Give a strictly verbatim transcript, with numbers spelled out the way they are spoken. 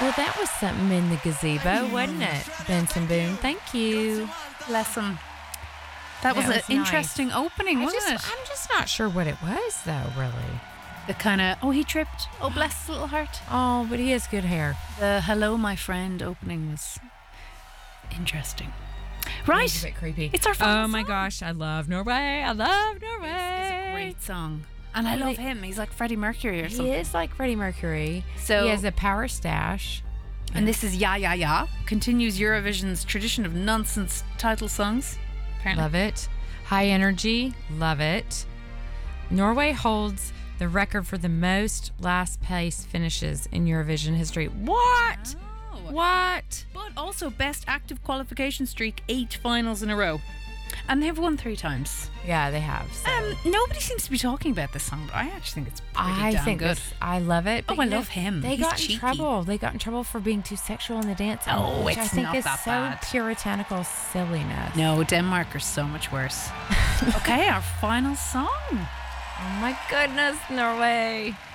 Well, that was something in the gazebo, wasn't it? Benson Boone, thank you. Bless him. That was, That an was nice. interesting opening, I wasn't just, it? I'm just not sure what it was, though, really. The kind of, oh, he tripped. Oh, bless his little heart. Oh, but he has good hair. The hello, my friend opening was interesting. It Right. was a bit creepy. It's our final Oh, my song. gosh. I love Norway. I love Norway. It's a great song. And I love him. He's like Freddie Mercury or He something. is like Freddie Mercury. So- he has a power stash. And this is Ya Ya Ya. Continues Eurovision's tradition of nonsense title songs. Apparently. Love it. High energy. Love it. Norway holds the record for the most last place finishes in Eurovision history. What? Oh. What? But also best active qualification streak, eight finals in a row. And they've won three times. Yeah, they have. So. Um, nobody seems to be talking about this song, but I actually think it's pretty I damn think good. this, I love it. Oh, but I you know, love him. They He's got cheeky. in trouble. They got in trouble for being too sexual in the dance. Oh, which it's I think not is that so bad. puritanical silliness. No, Denmark are so much worse. Okay, our final song. Oh my goodness, Norway.